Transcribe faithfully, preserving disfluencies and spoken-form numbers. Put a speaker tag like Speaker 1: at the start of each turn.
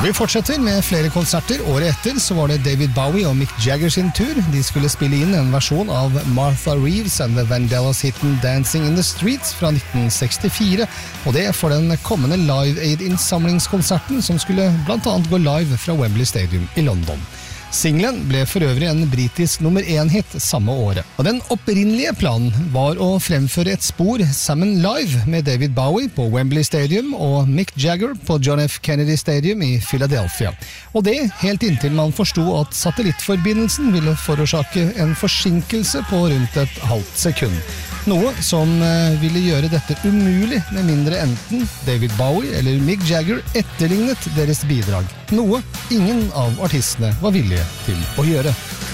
Speaker 1: Og vi fortsetter med flere konserter. Året etter så var det David Bowie og Mick Jagger sin tur. De skulle spille inn en versjon av Martha Reeves and the Vandellas hitten Dancing in the Streets fra nitten sekstifire, og det for den kommende Live Aid-innsamlingskonserten som skulle blant annet gå live fra Wembley Stadium i London. Singlen ble for øvrig en britisk nummer én-hit samme året. Og den opprinnelige planen var å fremføre et spor sammen live med David Bowie på Wembley Stadium og Mick Jagger på John F. Kennedy Stadium i Philadelphia. Og det helt inntil man forstod at satellittforbindelsen ville forårsake en forsinkelse på rundt et halvt sekund. Noe som ville gjøre dette umulig med mindre enten David Bowie eller Mick Jagger etterlignet deres bidrag. Noe ingen av artistene var villige til å gjøre.